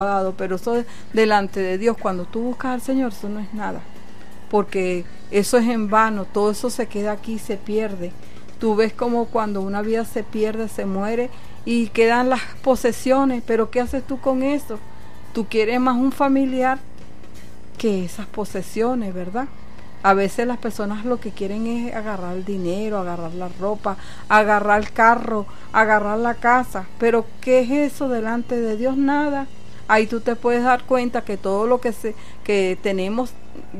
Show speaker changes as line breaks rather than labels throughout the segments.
dado, pero eso delante de Dios, cuando tú buscas al Señor, eso no es nada, porque eso es en vano, todo eso se queda aquí, se pierde. Tú ves como cuando una vida se pierde, se muere y quedan las posesiones, pero ¿qué haces tú con eso? Tú quieres más un familiar que esas posesiones, ¿verdad? A veces las personas lo que quieren es agarrar el dinero, agarrar la ropa, agarrar el carro, agarrar la casa, pero ¿qué es eso delante de Dios? Nada. Ahí tú te puedes dar cuenta que todo lo que tenemos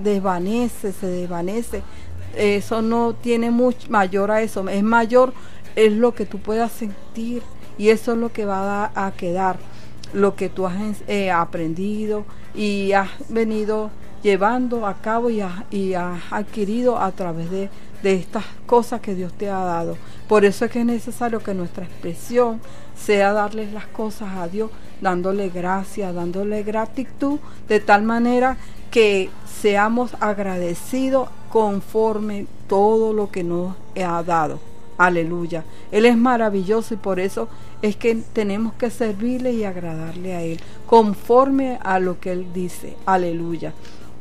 se desvanece. Eso no tiene mucho mayor a eso, es mayor es lo que tú puedas sentir, y eso es lo que va a quedar, lo que tú has aprendido y has venido llevando a cabo y has adquirido a través de estas cosas que Dios te ha dado. Por eso es que es necesario que nuestra expresión sea darles las cosas a Dios, dándole gracias, dándole gratitud, de tal manera que seamos agradecidos conforme todo lo que nos ha dado. Aleluya. Él es maravilloso y por eso es que tenemos que servirle y agradarle a Él, conforme a lo que Él dice. Aleluya.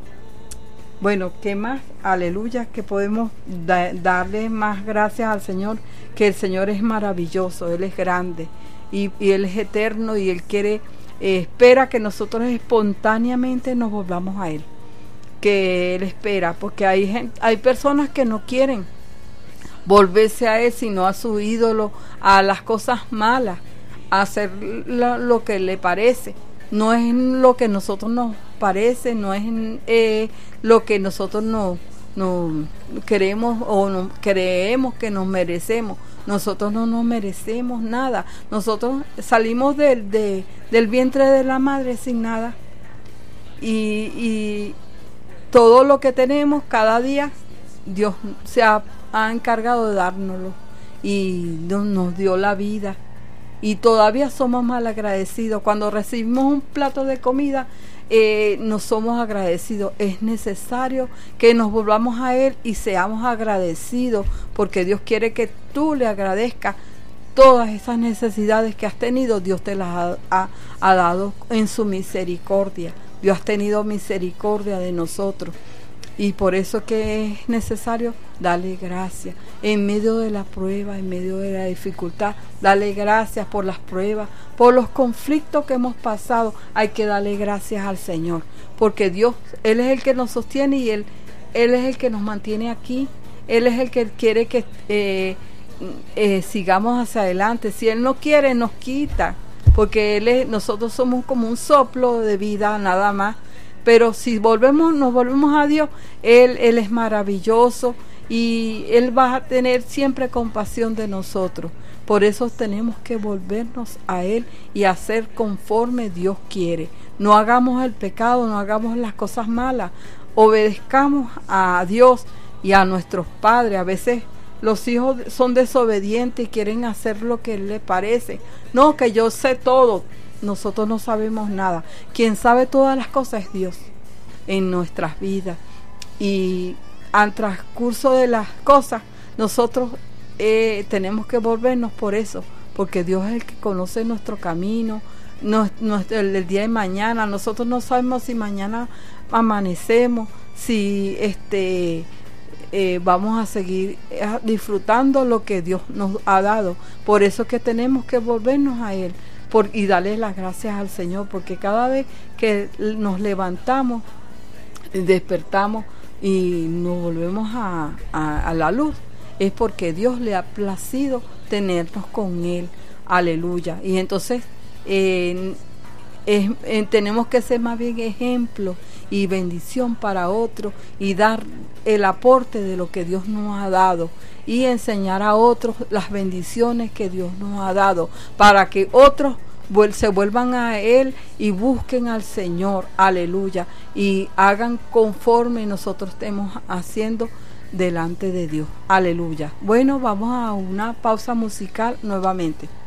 Bueno, ¿qué más? Aleluya, que podemos darle más gracias al Señor, que el Señor es maravilloso, Él es grande y Él es eterno, y Él quiere, espera que nosotros espontáneamente nos volvamos a Él, que Él espera, porque hay personas que no quieren volverse a Él, sino a su ídolo, a las cosas malas, a hacer lo que le parece. No es lo que nosotros nos parece, no es lo que nosotros no queremos o no creemos que nos merecemos. Nosotros no nos merecemos nada. Nosotros salimos del vientre de la madre sin nada, y todo lo que tenemos cada día Dios se ha encargado de dárnoslo, y nos dio la vida, y todavía somos mal agradecidos. Cuando recibimos un plato de comida, no somos agradecidos. Es necesario que nos volvamos a Él y seamos agradecidos, porque Dios quiere que tú le agradezcas todas esas necesidades que has tenido. Dios te las ha dado en su misericordia. Dios ha tenido misericordia de nosotros, y por eso que es necesario darle gracias en medio de la prueba, en medio de la dificultad. Darle gracias por las pruebas, por los conflictos que hemos pasado. Hay que darle gracias al Señor, porque Dios, Él es el que nos sostiene, y Él es el que nos mantiene aquí. Él es el que quiere que sigamos hacia adelante. Si Él no quiere, nos quita, porque nosotros somos como un soplo de vida nada más. Pero si nos volvemos a Dios, Él es maravilloso, y Él va a tener siempre compasión de nosotros. Por eso tenemos que volvernos a Él y hacer conforme Dios quiere. No hagamos el pecado, no hagamos las cosas malas. Obedezcamos a Dios y a nuestros padres. A veces los hijos son desobedientes y quieren hacer lo que les parece. No, que yo sé todo. Nosotros no sabemos nada. Quien sabe todas las cosas es Dios en nuestras vidas. Y al transcurso de las cosas, nosotros tenemos que volvernos por eso, porque Dios es el que conoce nuestro camino, el día de mañana. Nosotros no sabemos si mañana amanecemos, si vamos a seguir disfrutando lo que Dios nos ha dado. Por eso que tenemos que volvernos a Él, y darle las gracias al Señor, porque cada vez que nos levantamos, despertamos y nos volvemos a la luz, es porque Dios le ha placido tenernos con Él. Aleluya. Y entonces tenemos que ser más bien ejemplo y bendición para otros, y dar el aporte de lo que Dios nos ha dado, y enseñar a otros las bendiciones que Dios nos ha dado, para que otros se vuelvan a Él y busquen al Señor. Aleluya. Y hagan conforme nosotros estemos haciendo delante de Dios. Aleluya. Bueno, vamos a una pausa musical nuevamente.